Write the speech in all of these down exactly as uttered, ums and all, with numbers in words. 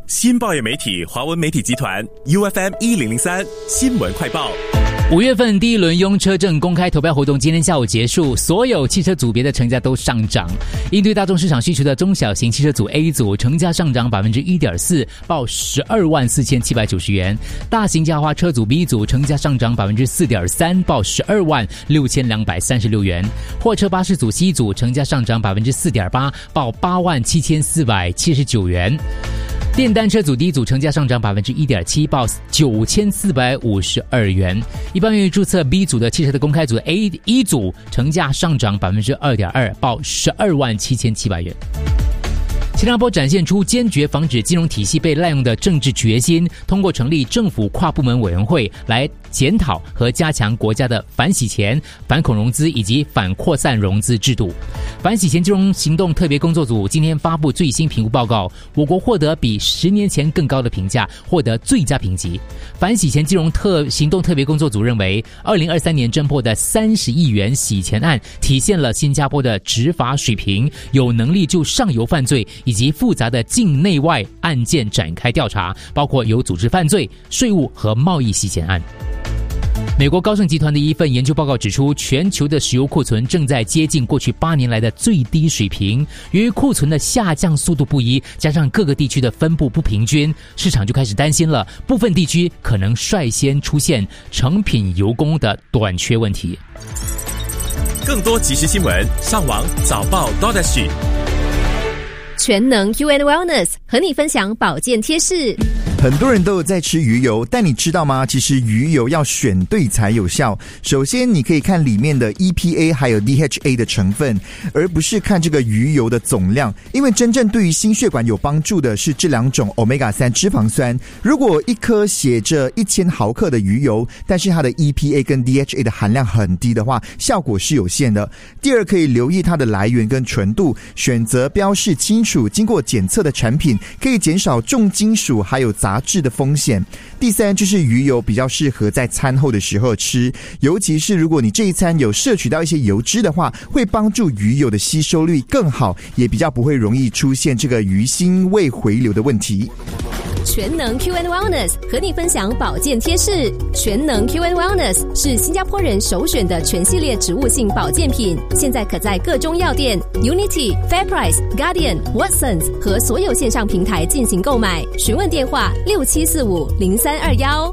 新报业媒体华文媒体集团 U F M 一零零三新闻快报。 五月份第一轮用车证公开投票活动今天下午结束，所有汽车组别的成价都上涨。应对大众市场需求的中小型汽车组 A 组成价上涨 百分之一点四， 报十二万四千七百九十元；大型嘉华车组 B 组成价上涨 百分之四点三， 报十二万六千两百三十六元；货车巴士组 C 组成价上涨 百分之四点八， 报八万七千四百七十九元；电单车组 D 组成价上涨 百分之一点七， 报九千四百五十二元；一般愿意注册 B 组的汽车的公开组 A 一组成价上涨 百分之二点二， 报十二万七千七百元。新加坡展现出坚决防止金融体系被滥用的政治决心，通过成立政府跨部门委员会来检讨和加强国家的反洗钱、反恐融资以及反扩散融资制度。反洗钱金融行动特别工作组今天发布最新评估报告，我国获得比十年前更高的评价，获得最佳评级。反洗钱金融特行动特别工作组认为，二零二三年侦破的三十亿元洗钱案体现了新加坡的执法水平，有能力就上游犯罪以及复杂的境内外案件展开调查，包括有组织犯罪、税务和贸易洗钱案。美国高盛集团的一份研究报告指出，全球的石油库存正在接近过去八年来的最低水平。由于库存的下降速度不一，加上各个地区的分布不平均，市场就开始担心了，部分地区可能率先出现成品油供的短缺问题。 更多即时新闻，上网早报 .sg。 全能 U N Wellness 和你分享保健贴士。 很多人都有在吃鱼油，但你知道吗？其实鱼油要选对才有效。首先你可以看里面的 E P A 还有 D H A 的成分，而不是看这个鱼油的总量，因为真正对于心血管有帮助的是这两种 欧米伽三 脂肪酸。如果一颗写着一千毫克的鱼油，但是它的 E P A 跟 D H A 的含量很低的话，效果是有限的。第二，可以留意它的来源跟纯度，选择标示清楚经过检测的产品，可以减少重金属还有杂质的风险。第三，就是鱼油比较适合在餐后的时候吃，尤其是如果你这一餐有摄取到一些油脂的话，会帮助鱼油的吸收率更好，也比较不会容易出现这个鱼腥味回流的问题。 全能 Q and Wellness 和你分享保健贴士。全能 Q and Wellness 是新加坡人首选的全系列植物性保健品，现在可在各中药店、Unity、Fairprice、Guardian、Watsons 和所有线上平台进行购买。询问电话六七四五零三二幺。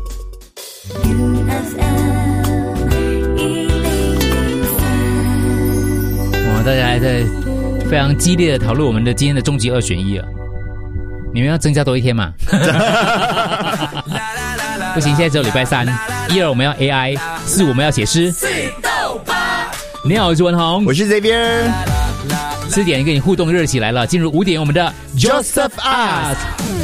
哇，大家还在非常激烈的讨论我们的今天的终极二选一啊！你们要增加多一天嘛？不行，现在只有礼拜三，一二我们要 A I， 四我们要写诗。你好，我是文宏， 我是 Xavier。 四点跟你互动热起来了，进入五点我们的 Joseph Ask。